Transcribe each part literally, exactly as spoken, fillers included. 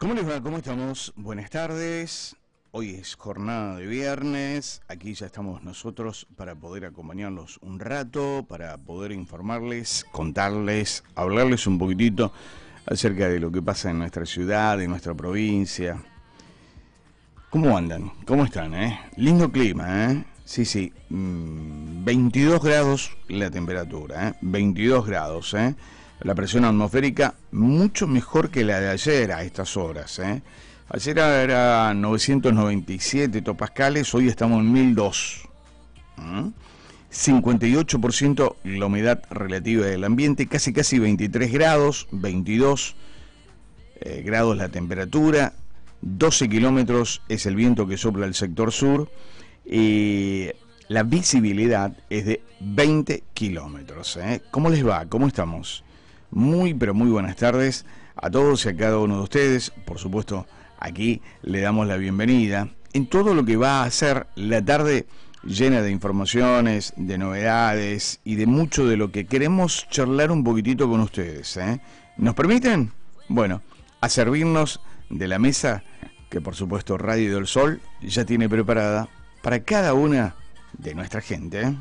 ¿Cómo les va? ¿Cómo estamos? Buenas tardes. Hoy es jornada de viernes. Aquí ya estamos nosotros para poder acompañarlos un rato, para poder informarles, contarles, hablarles un poquitito acerca de lo que pasa en nuestra ciudad, en nuestra provincia. ¿Cómo andan? ¿Cómo están, eh? Lindo clima, ¿eh? Sí, sí. Mm, veintidós grados la temperatura, ¿eh? veintidós grados, ¿eh? La presión atmosférica mucho mejor que la de ayer a estas horas, ¿eh? Ayer era novecientos noventa y siete hectopascales, hoy estamos en mil dos. ¿Mm? cincuenta y ocho por ciento la humedad relativa del ambiente, casi casi veintitrés grados, veintidós eh, grados la temperatura, doce kilómetros es el viento que sopla el sector sur y la visibilidad es de veinte kilómetros. ¿eh? ¿Cómo les va? ¿Cómo estamos? Muy, pero muy buenas tardes a todos y a cada uno de ustedes. Por supuesto, aquí le damos la bienvenida en todo lo que va a ser la tarde llena de informaciones, de novedades y de mucho de lo que queremos charlar un poquitito con ustedes. ¿eh? ¿Nos permiten? Bueno, a servirnos de la mesa que por supuesto Radio del Sol ya tiene preparada para cada una de nuestra gente. ¿eh?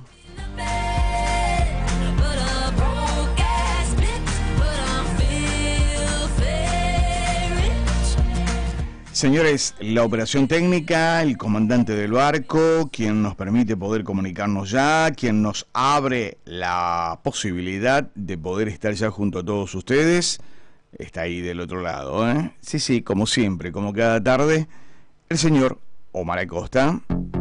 Señores, la operación técnica, el comandante del barco, quien nos permite poder comunicarnos ya, quien nos abre la posibilidad de poder estar ya junto a todos ustedes, está ahí del otro lado, ¿eh? Sí, sí, como siempre, como cada tarde, el señor Omar Acosta.